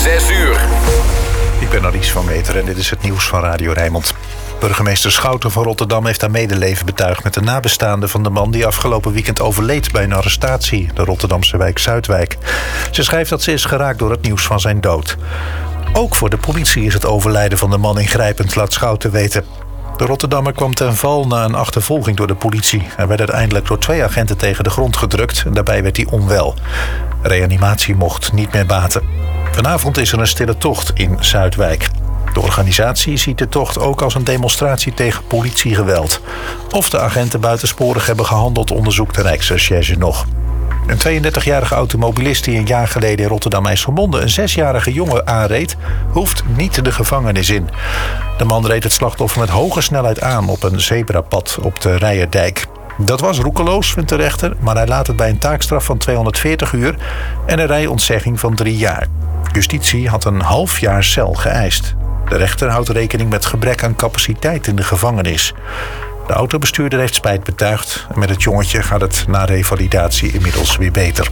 6 uur. Ik ben Aries van Meter en dit is het nieuws van Radio Rijnmond. Burgemeester Schouten van Rotterdam heeft haar medeleven betuigd met de nabestaanden van de man die afgelopen weekend overleed bij een arrestatie, de Rotterdamse wijk Zuidwijk. Ze schrijft dat ze is geraakt door het nieuws van zijn dood. Ook voor de politie is het overlijden van de man ingrijpend, laat Schouten weten. De Rotterdammer kwam ten val na een achtervolging door de politie. Hij werd uiteindelijk door 2 agenten tegen de grond gedrukt en daarbij werd hij onwel. Reanimatie mocht niet meer baten. Vanavond is er een stille tocht in Zuidwijk. De organisatie ziet de tocht ook als een demonstratie tegen politiegeweld. Of de agenten buitensporig hebben gehandeld, onderzoekt de Rijksrecherche nog. Een 32-jarige automobilist die een jaar geleden in Rotterdam-IJsselmonde een 6-jarige jongen aanreed, hoeft niet de gevangenis in. De man reed het slachtoffer met hoge snelheid aan op een zebrapad op de Rijerdijk. Dat was roekeloos, vindt de rechter, maar hij laat het bij een taakstraf van 240 uur en een rijontzegging van 3 jaar. Justitie had een half jaar cel geëist. De rechter houdt rekening met gebrek aan capaciteit in de gevangenis. De autobestuurder heeft spijt betuigd en met het jongetje gaat het na revalidatie inmiddels weer beter.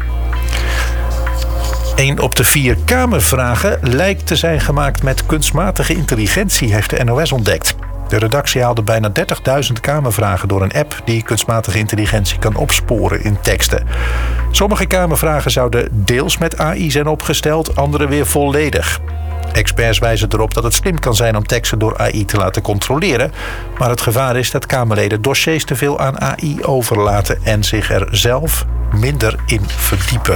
1 op de 4 Kamervragen lijkt te zijn gemaakt met kunstmatige intelligentie, heeft de NOS ontdekt. De redactie haalde bijna 30.000 Kamervragen door een app die kunstmatige intelligentie kan opsporen in teksten. Sommige Kamervragen zouden deels met AI zijn opgesteld, andere weer volledig. Experts wijzen erop dat het slim kan zijn om teksten door AI te laten controleren, maar het gevaar is dat Kamerleden dossiers te veel aan AI overlaten en zich er zelf minder in verdiepen.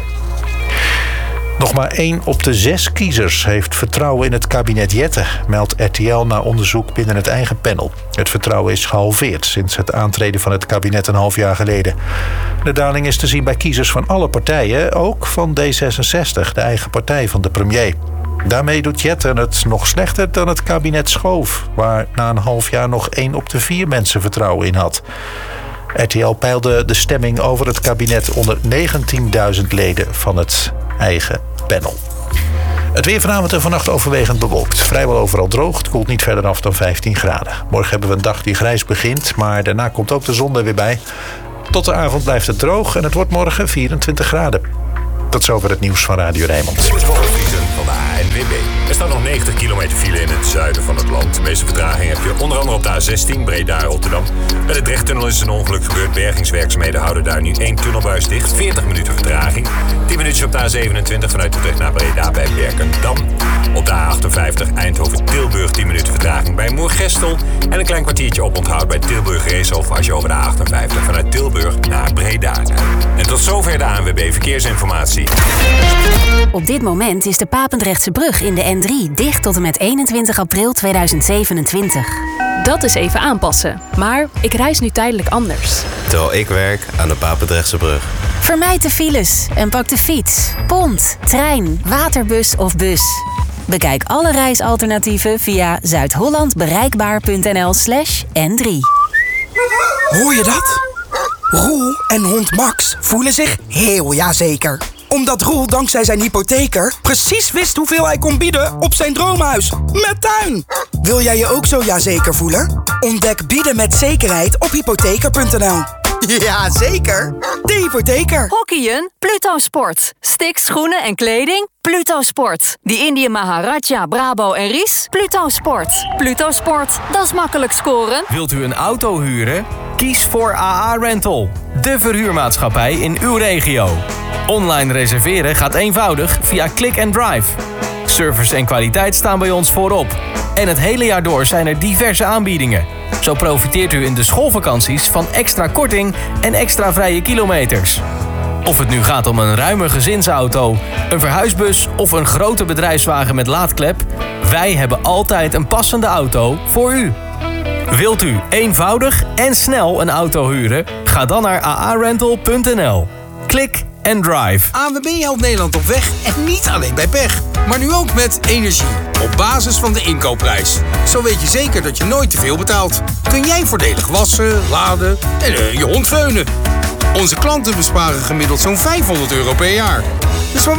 Nog maar 1 op de 6 kiezers heeft vertrouwen in het kabinet Jette, meldt RTL na onderzoek binnen het eigen panel. Het vertrouwen is gehalveerd sinds het aantreden van het kabinet een half jaar geleden. De daling is te zien bij kiezers van alle partijen, ook van D66, de eigen partij van de premier. Daarmee doet Jette het nog slechter dan het kabinet Schoof, waar na een half jaar nog 1 op de 4 mensen vertrouwen in had. RTL peilde de stemming over het kabinet onder 19.000 leden van het eigen panel. Het weer vanavond en vannacht overwegend bewolkt. Vrijwel overal droog. Het koelt niet verder af dan 15 graden. Morgen hebben we een dag die grijs begint, maar daarna komt ook de zon er weer bij. Tot de avond blijft het droog en het wordt morgen 24 graden. Tot zover het nieuws van Radio Rijnmond. Van de ANWB. Er staat nog 90 kilometer file in het zuiden van het land. De meeste vertraging heb je onder andere op de A16 Breda-Rotterdam. Bij de Drechttunnel is een ongeluk gebeurd. Bergingswerkzaamheden houden daar nu 1 tunnelbuis dicht. 40 minuten vertraging. 10 minuutjes op de A27 vanuit Utrecht naar Breda bij Berkendam. Op de A58 Eindhoven-Tilburg 10 minuten vertraging bij Moergestel. En een klein kwartiertje oponthoud bij Tilburg-Reeshof als je over de A58 vanuit Tilburg naar Breda rijdt. En tot zover de ANWB Verkeersinformatie. Op dit moment is de Papendrechtse brug in de N3 dicht tot en met 21 april 2027. Dat is even aanpassen. Maar ik reis nu tijdelijk anders. Terwijl ik werk aan de Papendrechtse brug. Vermijd de files en pak de fiets, pont, trein, waterbus of bus. Bekijk alle reisalternatieven via zuidhollandbereikbaar.nl/N3. Hoor je dat? Roel en hond Max voelen zich heel jazeker. Omdat Roel dankzij zijn hypotheker precies wist hoeveel hij kon bieden op zijn droomhuis. Met tuin! Wil jij je ook zo jazeker voelen? Ontdek bieden met zekerheid op hypotheker.nl. Ja, zeker. De hypotheker. Hockeyen? Pluto Sport. Sticks, schoenen en kleding? Pluto Sport. Die Indië Maharaja, Brabo en Ries? Pluto Sport. Pluto Sport, dat is makkelijk scoren. Wilt u een auto huren? Kies voor AA Rental. De verhuurmaatschappij in uw regio. Online reserveren gaat eenvoudig via Click and Drive. Service en kwaliteit staan bij ons voorop. En het hele jaar door zijn er diverse aanbiedingen. Zo profiteert u in de schoolvakanties van extra korting en extra vrije kilometers. Of het nu gaat om een ruime gezinsauto, een verhuisbus of een grote bedrijfswagen met laadklep, wij hebben altijd een passende auto voor u. Wilt u eenvoudig en snel een auto huren? Ga dan naar aarental.nl. Klik en drive. ANWB helpt Nederland op weg en niet alleen bij pech. Maar nu ook met energie. Op basis van de inkoopprijs. Zo weet je zeker dat je nooit te veel betaalt. Kun jij voordelig wassen, laden en je hond veunen. Onze klanten besparen gemiddeld zo'n €500 per jaar. Dus